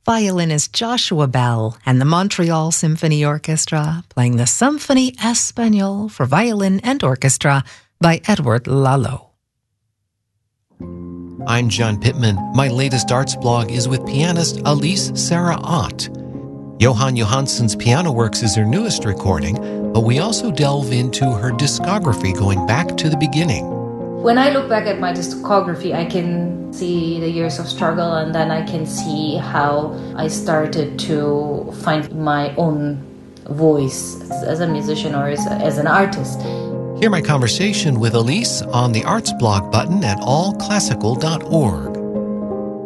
Violinist Joshua Bell and the Montreal Symphony Orchestra playing the Symphonie Espagnole for violin and orchestra by Edward Lalo. I'm John Pittman. My latest arts blog is with pianist Elise Sarah Ott. Johan Johansson's Piano Works is her newest recording, but we also delve into her discography going back to the beginning. When I look back at my discography, I can see the years of struggle, and then I can see how I started to find my own voice as a musician or as an artist. Hear my conversation with Elise on the Arts blog button at allclassical.org.